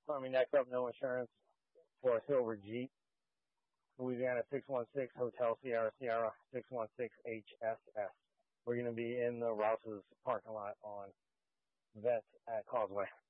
Army next up, no insurance for a silver Jeep. Louisiana 616 Hotel Sierra Sierra 616 HSS. We're going to be in the Rouse's parking lot on Vets at Causeway.